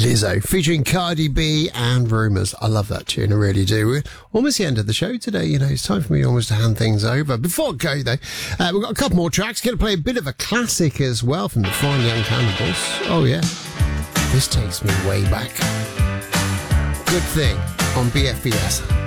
Lizzo, featuring Cardi B and Rumours. I love that tune, I really do. We're almost the end of the show today, you know, it's time for me almost to hand things over. Before I go, though, we've got a couple more tracks. Going to play a bit of a classic as well from the Fine Young Cannibals. Oh, yeah. This takes me way back. Good Thing on BFBS.